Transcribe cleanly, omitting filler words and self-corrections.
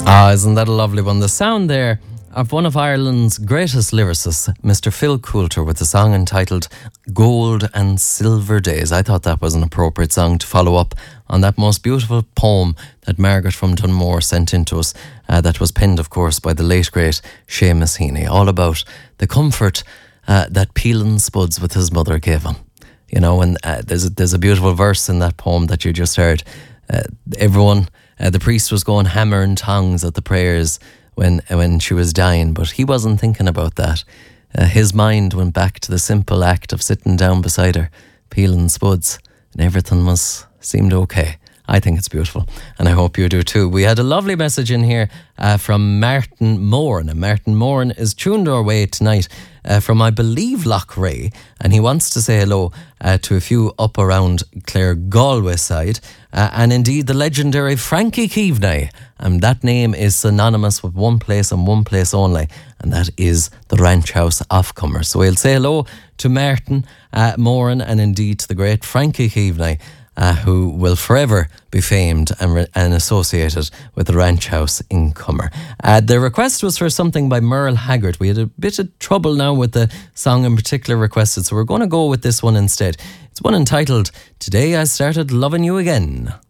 Ah, isn't that a lovely one? The sound there of one of Ireland's greatest lyricists, Mr. Phil Coulter, with a song entitled Gold and Silver Days. I thought that was an appropriate song to follow up on that most beautiful poem that Margaret from Dunmore sent in to us, that was penned, of course, by the late, great Seamus Heaney, all about the comfort that Peelan Spuds with his mother gave him. You know, and there's a beautiful verse in that poem that you just heard. The priest was going hammer and tongs at the prayers when she was dying, but he wasn't thinking about that. His mind went back to the simple act of sitting down beside her, peeling spuds, and everything seemed okay. I think it's beautiful, and I hope you do too. We had a lovely message in here from Martin Moran, and Martin Moran is tuned our way tonight from, I believe, Loughrea, and he wants to say hello to a few up around Clare Galway side, and indeed the legendary Frankie Keaveney, and that name is synonymous with one place and one place only, and that is the Ranch House Offcomer. So we'll say hello to Martin Moran, and indeed to the great Frankie Keaveney, who will forever be famed and associated with the Ranch House in Comer. The request was for something by Merle Haggard. We had a bit of trouble now with the song in particular requested, so we're going to go with this one instead. It's one entitled Today I Started Loving You Again.